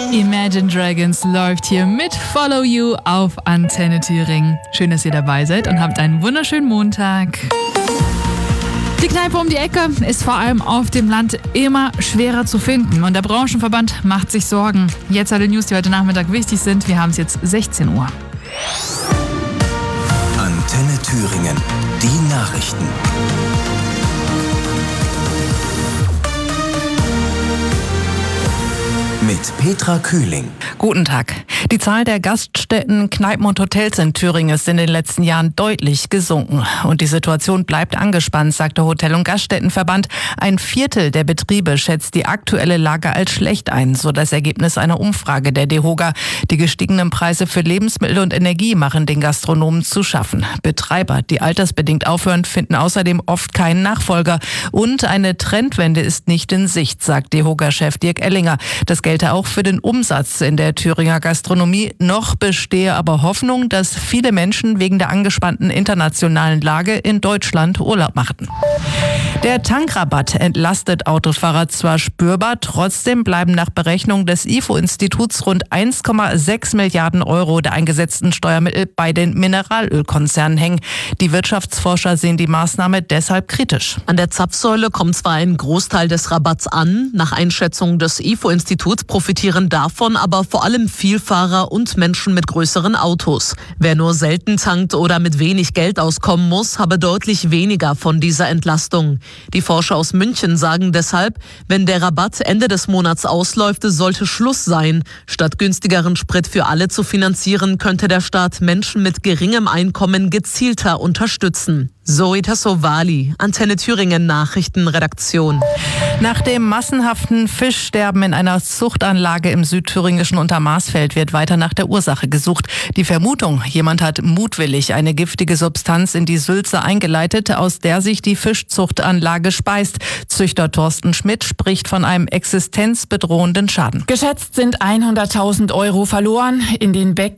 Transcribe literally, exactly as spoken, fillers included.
Imagine Dragons läuft hier mit Follow You auf Antenne Thüringen. Schön, dass ihr dabei seid und habt einen wunderschönen Montag. Die Kneipe um die Ecke ist vor allem auf dem Land immer schwerer zu finden und der Branchenverband macht sich Sorgen. Jetzt alle News, die heute Nachmittag wichtig sind. Wir haben es jetzt sechzehn Uhr. Antenne Thüringen, die Nachrichten. Mit Petra Kühling. Guten Tag. Die Zahl der Gaststätten, Kneipen und Hotels in Thüringen ist in den letzten Jahren deutlich gesunken. Und die Situation bleibt angespannt, sagt der Hotel- und Gaststättenverband. Ein Viertel der Betriebe schätzt die aktuelle Lage als schlecht ein, so das Ergebnis einer Umfrage der DEHOGA. Die gestiegenen Preise für Lebensmittel und Energie machen den Gastronomen zu schaffen. Betreiber, die altersbedingt aufhören, finden außerdem oft keinen Nachfolger. Und eine Trendwende ist nicht in Sicht, sagt DEHOGA-Chef Dirk Ellinger. Das gelte auch für den Umsatz in der Thüringer Gastronomie. Noch bestehe aber Hoffnung, dass viele Menschen wegen der angespannten internationalen Lage in Deutschland Urlaub machten. Der Tankrabatt entlastet Autofahrer zwar spürbar, trotzdem bleiben nach Berechnung des I F O-Instituts rund eins Komma sechs Milliarden Euro der eingesetzten Steuermittel bei den Mineralölkonzernen hängen. Die Wirtschaftsforscher sehen die Maßnahme deshalb kritisch. An der Zapfsäule kommt zwar ein Großteil des Rabatts an, nach Einschätzung des I F O-Instituts profitieren davon aber vor allem Vielfahrer und Menschen mit größeren Autos. Wer nur selten tankt oder mit wenig Geld auskommen muss, habe deutlich weniger von dieser Entlastung. Die Forscher aus München sagen deshalb, wenn der Rabatt Ende des Monats ausläuft, sollte Schluss sein. Statt günstigeren Sprit für alle zu finanzieren, könnte der Staat Menschen mit geringem Einkommen gezielter unterstützen. Zoe Tassovali, Antenne Thüringen Nachrichtenredaktion. Nach dem massenhaften Fischsterben in einer Zuchtanlage im südthüringischen Untermaßfeld wird weiter nach der Ursache gesucht. Die Vermutung, jemand hat mutwillig eine giftige Substanz in die Sülze eingeleitet, aus der sich die Fischzuchtanlage speist. Züchter Thorsten Schmidt spricht von einem existenzbedrohenden Schaden. Geschätzt sind hunderttausend Euro verloren. In den Becken